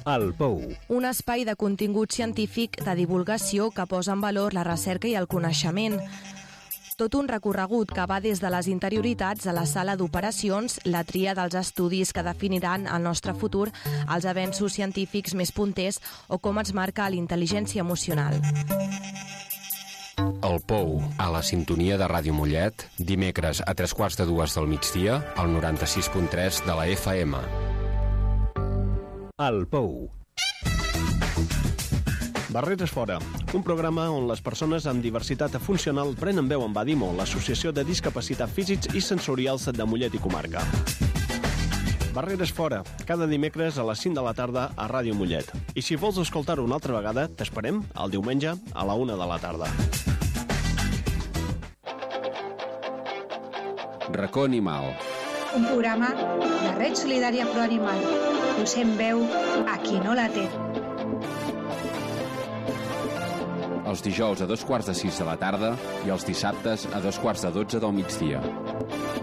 El Pou. Un espai de contingut científic de divulgació que posa en valor la recerca i el coneixement. Tot un recorregut que va des de les interioritats a la sala d'operacions, la tria dels estudis que definiran el nostre futur, els avenços científics més punters o com ens marca l'intel·ligència emocional. El Pou, a la sintonia de Ràdio Mollet, dimecres a 3:45 del migdia, al 96.3 de la FM. El Pou. Barreres fora, un programa on les persones amb diversitat funcional prenen veu en Badimo, l'associació de discapacitat físics i sensorials de Mollet i comarca. Barreres fora, cada dimecres a les 5 de la tarda a Ràdio Mollet. I si vols escoltar-ho una altra vegada, t'esperem el diumenge a la 1 de la tarda. Racó Animal. Un programa de Red Solidària Pro Animal. Posem veu a qui no la té. Els dijous a 2:45 de la tarda i els dissabtes a 2:45 del migdia.